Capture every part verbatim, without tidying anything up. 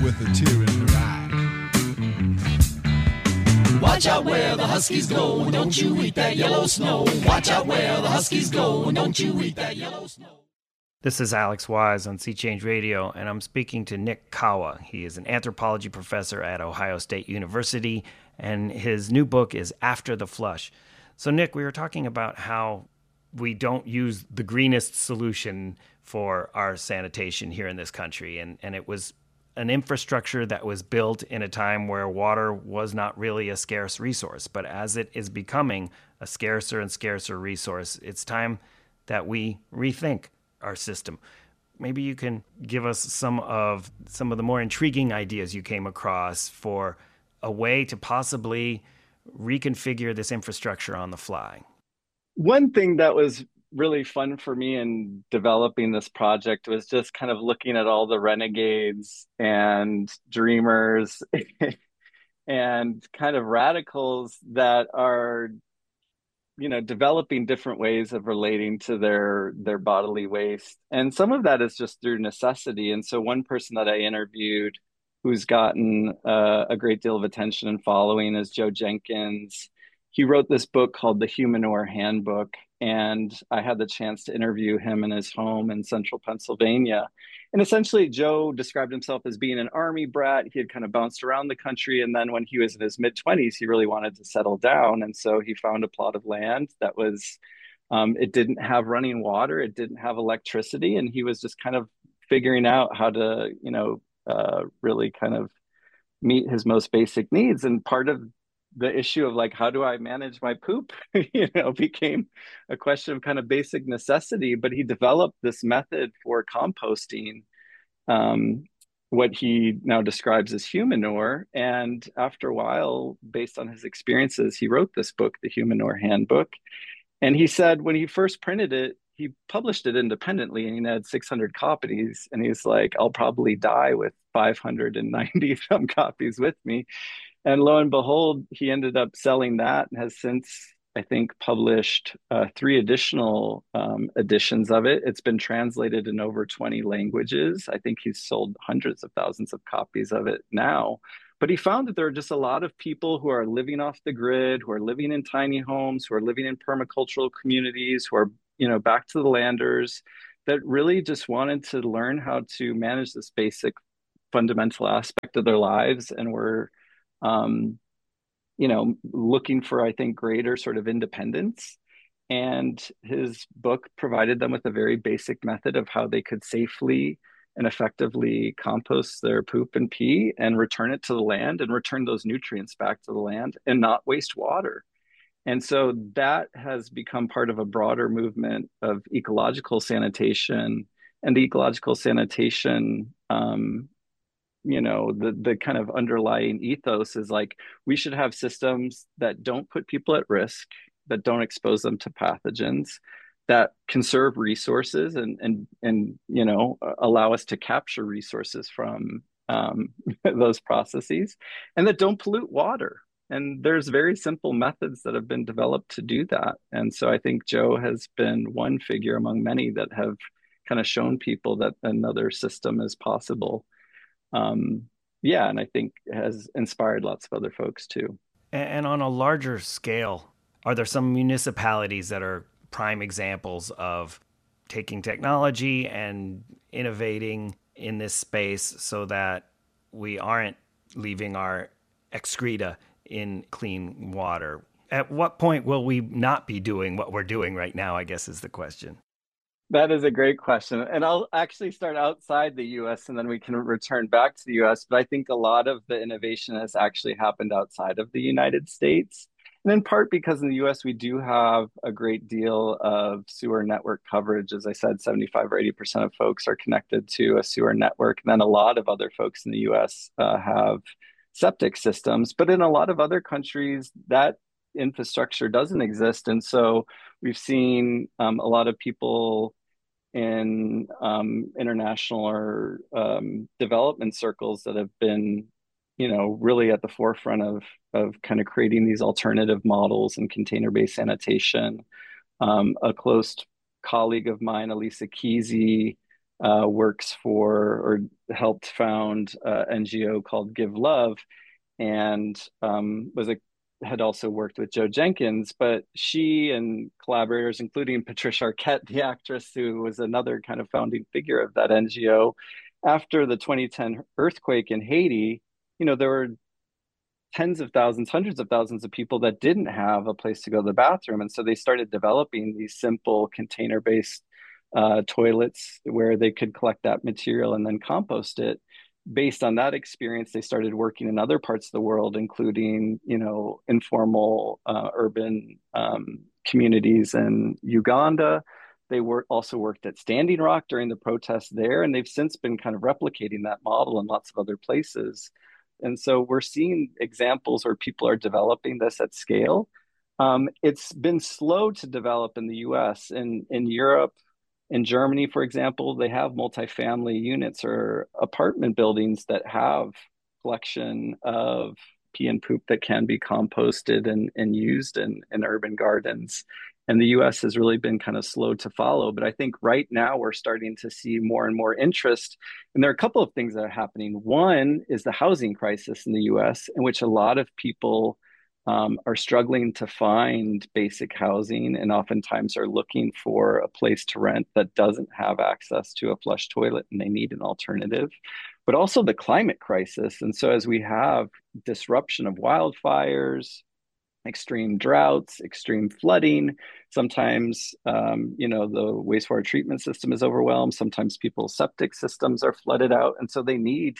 with a tear in her eye. Watch out where the huskies go, don't you eat that yellow snow. Watch out where the huskies go, don't you eat that yellow snow. This is Alex Wise on Sea Change Radio, and I'm speaking to Nick Kawa. He is an anthropology professor at Ohio State University, and his new book is After the Flush. So, Nick, we were talking about how we don't use the greenest solution for our sanitation here in this country, and, and it was an infrastructure that was built in a time where water was not really a scarce resource. But as it is becoming a scarcer and scarcer resource, it's time that we rethink our system. Maybe you can give us some of some of the more intriguing ideas you came across for a way to possibly reconfigure this infrastructure on the fly. One thing that was really fun for me in developing this project was just kind of looking at all the renegades and dreamers and kind of radicals that are, you know, developing different ways of relating to their their bodily waste. And some of that is just through necessity. And so one person that I interviewed who's gotten uh, a great deal of attention and following is Joe Jenkins. He wrote this book called The Humanure Handbook, and I had the chance to interview him in his home in central Pennsylvania. And essentially, Joe described himself as being an army brat. He had kind of bounced around the country, and then when he was in his mid-twenties, he really wanted to settle down. And so he found a plot of land that was, um, it didn't have running water, it didn't have electricity, and he was just kind of figuring out how to, you know, uh, really kind of meet his most basic needs. And part of the issue of like, how do I manage my poop, you know, became a question of kind of basic necessity. But he developed this method for composting, um, what he now describes as humanure. And after a while, based on his experiences, he wrote this book, The Humanure Handbook. And he said when he first printed it, he published it independently and he had six hundred copies. And he's like, I'll probably die with five hundred ninety some copies with me. And lo and behold, he ended up selling that and has since, I think, published uh, three additional um, editions of it. It's been translated in over twenty languages. I think he's sold hundreds of thousands of copies of it now. But he found that there are just a lot of people who are living off the grid, who are living in tiny homes, who are living in permacultural communities, who are, you know, back to the landers, that really just wanted to learn how to manage this basic fundamental aspect of their lives, and were Um, you know, looking for, I think, greater sort of independence. And his book provided them with a very basic method of how they could safely and effectively compost their poop and pee and return it to the land and return those nutrients back to the land and not waste water. And so that has become part of a broader movement of ecological sanitation. And the ecological sanitation, um, you know, the the kind of underlying ethos is like, we should have systems that don't put people at risk, that don't expose them to pathogens, that conserve resources and and and you know, allow us to capture resources from um, those processes, and that don't pollute water. And there's very simple methods that have been developed to do that. And so I think Joe has been one figure among many that have kind of shown people that another system is possible. Um, yeah, and I think has inspired lots of other folks too. And on a larger scale, are there some municipalities that are prime examples of taking technology and innovating in this space so that we aren't leaving our excreta in clean water? At what point will we not be doing what we're doing right now, I guess is the question. That is a great question. And I'll actually start outside the U S and then we can return back to the U S. But I think a lot of the innovation has actually happened outside of the United States. And in part because in the U S, we do have a great deal of sewer network coverage. As I said, seventy-five or eighty percent of folks are connected to a sewer network. And then a lot of other folks in the U S uh, have septic systems. But in a lot of other countries, that infrastructure doesn't exist. And so we've seen um, a lot of people in um, international or um, development circles that have been, you know, really at the forefront of of kind of creating these alternative models and container-based sanitation. Um, a close colleague of mine, Elisa Kesey, uh, works for or helped found uh, N G O called Give Love, and um, was a had also worked with Joe Jenkins, but she and collaborators, including Patricia Arquette, the actress, who was another kind of founding figure of that N G O, after the twenty ten earthquake in Haiti, you know, there were tens of thousands, hundreds of thousands of people that didn't have a place to go to the bathroom. And so they started developing these simple container based uh, toilets where they could collect that material and then compost it. Based on that experience, they started working in other parts of the world, including, you know, informal uh, urban um, communities in Uganda. They were also worked at Standing Rock during the protests there, and they've since been kind of replicating that model in lots of other places. And so we're seeing examples where people are developing this at scale. Um, it's been slow to develop in the U S. In, in Europe, in Germany, for example, they have multifamily units or apartment buildings that have collection of pee and poop that can be composted and, and used in, in urban gardens. And the U S has really been kind of slow to follow. But I think right now we're starting to see more and more interest. And there are a couple of things that are happening. One is the housing crisis in the U S, in which a lot of people um, are struggling to find basic housing and oftentimes are looking for a place to rent that doesn't have access to a flush toilet and they need an alternative. But also the climate crisis. And so as we have disruption of wildfires, extreme droughts, extreme flooding. Sometimes, um, you know, the wastewater treatment system is overwhelmed. Sometimes people's septic systems are flooded out. And so they need,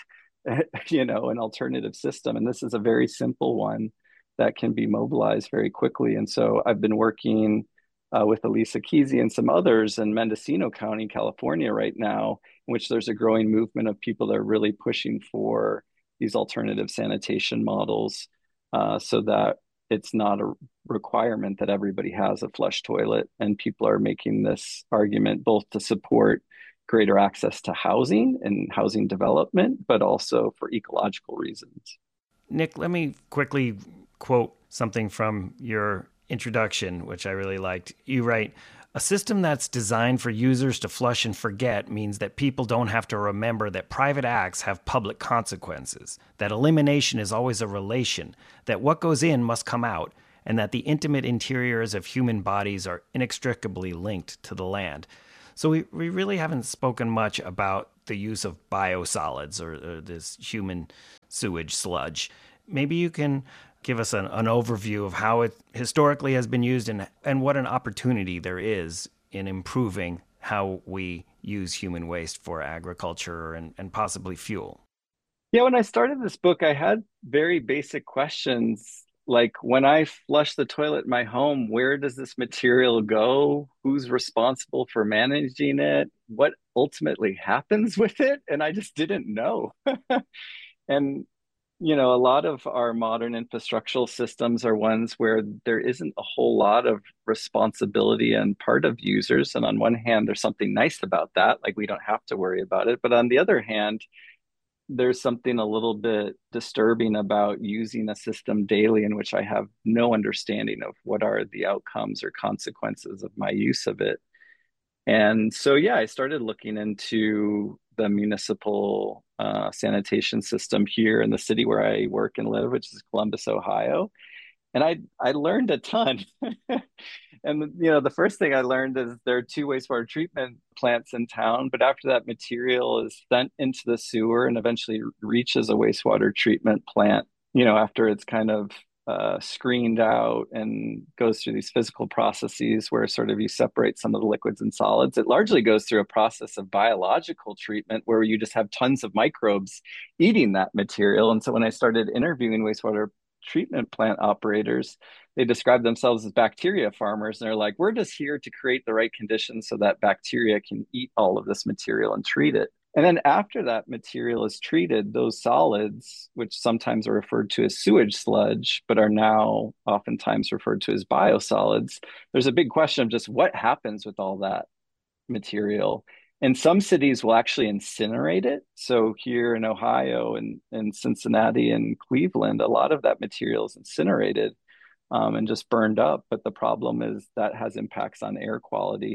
you know, an alternative system. And this is a very simple one that can be mobilized very quickly. And so I've been working uh, with Elisa Kesey and some others in Mendocino County, California right now, in which there's a growing movement of people that are really pushing for these alternative sanitation models uh, so that it's not a requirement that everybody has a flush toilet. And people are making this argument both to support greater access to housing and housing development, but also for ecological reasons. Nick, let me quickly quote something from your introduction, which I really liked. You write, "A system that's designed for users to flush and forget means that people don't have to remember that private acts have public consequences, that elimination is always a relation, that what goes in must come out, and that the intimate interiors of human bodies are inextricably linked to the land." So we, we really haven't spoken much about the use of biosolids or, or this human sewage sludge. Maybe you can give us an, an overview of how it historically has been used and, and what an opportunity there is in improving how we use human waste for agriculture and, and possibly fuel. Yeah, when I started this book, I had very basic questions like, when I flush the toilet in my home, where does this material go? Who's responsible for managing it? What ultimately happens with it? And I just didn't know. And you know, a lot of our modern infrastructural systems are ones where there isn't a whole lot of responsibility and part of users. And on one hand, there's something nice about that, like we don't have to worry about it. But on the other hand, there's something a little bit disturbing about using a system daily in which I have no understanding of what are the outcomes or consequences of my use of it. And so, yeah, I started looking into the municipal uh, sanitation system here in the city where I work and live, which is Columbus, Ohio. And I I learned a ton. And you know, the first thing I learned is there are two wastewater treatment plants in town, but after that material is sent into the sewer and eventually reaches a wastewater treatment plant, you know, after it's kind of uh, screened out and goes through these physical processes where sort of you separate some of the liquids and solids. It largely goes through a process of biological treatment where you just have tons of microbes eating that material. And so when I started interviewing wastewater treatment plant operators, they describe themselves as bacteria farmers. And they're like, we're just here to create the right conditions so that bacteria can eat all of this material and treat it. And then after that material is treated, those solids, which sometimes are referred to as sewage sludge, but are now oftentimes referred to as biosolids, there's a big question of just what happens with all that material. And some cities will actually incinerate it. So here in Ohio and, and Cincinnati and Cleveland, a lot of that material is incinerated um, and just burned up. But the problem is that has impacts on air quality.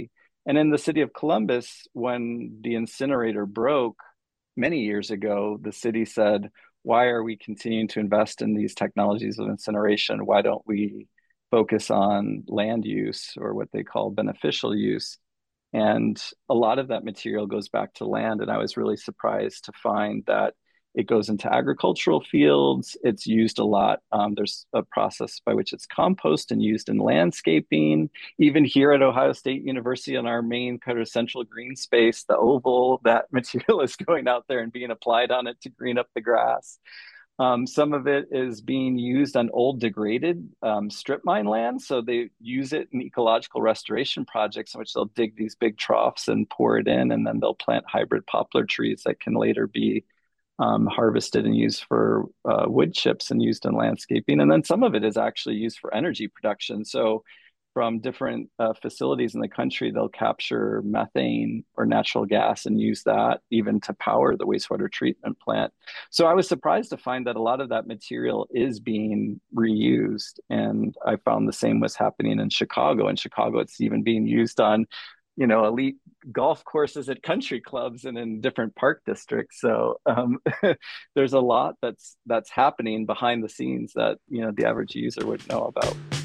And in the city of Columbus, when the incinerator broke many years ago, the city said, why are we continuing to invest in these technologies of incineration? Why don't we focus on land use, or what they call beneficial use? And a lot of that material goes back to land. And I was really surprised to find that it goes into agricultural fields. It's used a lot. Um, there's a process by which it's composted and used in landscaping. Even here at Ohio State University, on our main kind of central green space, the oval, that material is going out there and being applied on it to green up the grass. Um, some of it is being used on old degraded um, strip mine land. So they use it in ecological restoration projects in which they'll dig these big troughs and pour it in, and then they'll plant hybrid poplar trees that can later be um, harvested and used for uh, wood chips and used in landscaping. And then some of it is actually used for energy production. So from different uh, facilities in the country, they'll capture methane or natural gas and use that even to power the wastewater treatment plant. So I was surprised to find that a lot of that material is being reused. And I found the same was happening in Chicago. In Chicago, it's even being used on, you know, elite golf courses at country clubs and in different park districts. So um, there's a lot that's that's happening behind the scenes that, you know, the average user would know about.